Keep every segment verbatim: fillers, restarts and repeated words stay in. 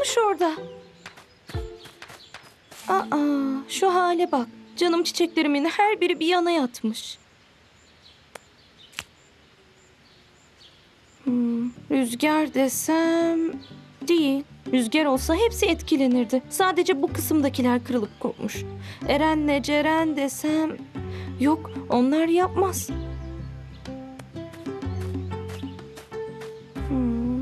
olmuş orada? Aa, şu hale bak. Canım çiçeklerimin her biri bir yana yatmış. Hmm, rüzgar desem... Değil. Rüzgar olsa hepsi etkilenirdi. Sadece bu kısımdakiler kırılıp kopmuş. Eren'le Ceren desem... Yok, onlar yapmaz. Hmm.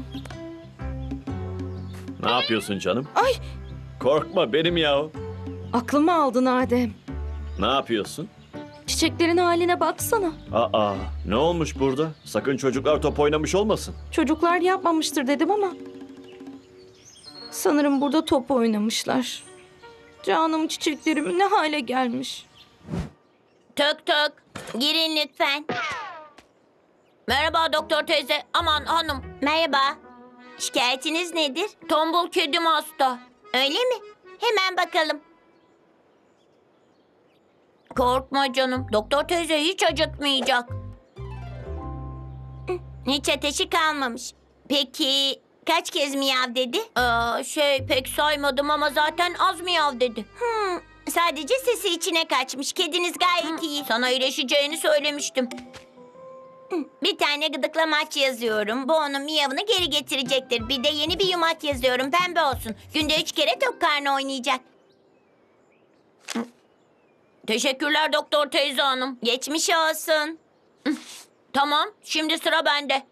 Ne yapıyorsun canım? Ay, Korkma benim ya. aklımı aldın Adem. Ne yapıyorsun? Çiçeklerin haline baksana. Aa, ne olmuş burada? Sakın çocuklar top oynamış olmasın. Çocuklar yapmamıştır dedim ama... Sanırım burada top oynamışlar. Canım çiçeklerim ne hale gelmiş. Tık tık. Girin lütfen. Merhaba doktor teyze. Aman hanım. Merhaba. Şikayetiniz nedir? Tombul kedim hasta. Öyle mi? Hemen bakalım. Korkma canım. Doktor teyze hiç acıtmayacak. Hiç ateşi kalmamış. Peki kaç kez miyav dedi? Ee, şey pek saymadım ama zaten az miyav dedi. Hmm, sadece sesi içine kaçmış. Kediniz gayet iyi. Sana iyileşeceğini söylemiştim. Bir tane gıdıklamaç yazıyorum. Bu onun miyavını geri getirecektir. Bir de yeni bir yumak yazıyorum. Pembe olsun. Günde üç kere tok karnı oynayacak. Teşekkürler doktor teyze hanım. Geçmiş olsun. Tamam, şimdi sıra bende.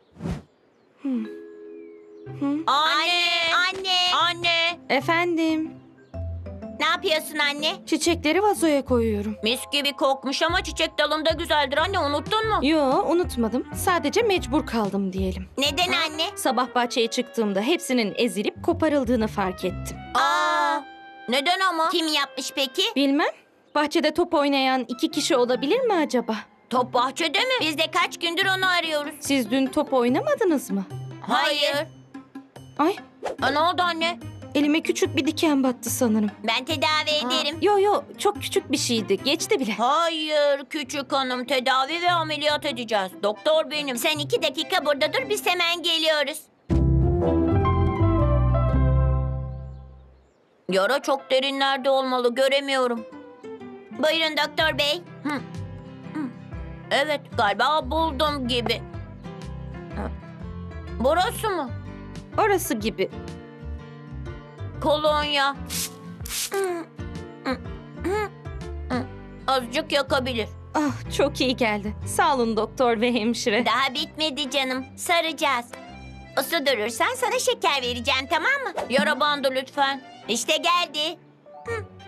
Anne! Anne! Anne! Efendim, Ne yapıyorsun anne? çiçekleri vazoya koyuyorum. Mis gibi kokmuş ama çiçek dalında güzeldir anne, unuttun mu? Yo, unutmadım. Sadece mecbur kaldım diyelim. Neden anne? Sabah bahçeye çıktığımda hepsinin ezilip koparıldığını fark ettim. Aa! Neden ama? Kim yapmış peki? Bilmem, bahçede top oynayan iki kişi olabilir mi acaba? Top bahçede mi? Biz de kaç gündür onu arıyoruz. Siz dün top oynamadınız mı? Hayır. Ay, Aa, ne oldu anne? elime küçük bir diken battı sanırım. Ben tedavi ederim. Yo yo, çok küçük bir şeydi. Geçti bile. Hayır küçük hanım, tedavi ve ameliyat edeceğiz. Doktor benim. Sen iki dakika burada dur, biz hemen geliyoruz. Yara çok derinlerde olmalı, göremiyorum. Buyurun doktor bey. Hı. Hı. Evet, galiba buldum gibi. Hı. Burası mı? Orası gibi. Kolonya. Hı. Hı. Hı. Hı. Azıcık yakabilir. Ah, çok iyi geldi. Sağ olun doktor ve hemşire. Daha bitmedi canım. Saracağız. Isı durursan sana şeker vereceğim, tamam mı? Yara bandı lütfen. İşte geldi. Hı.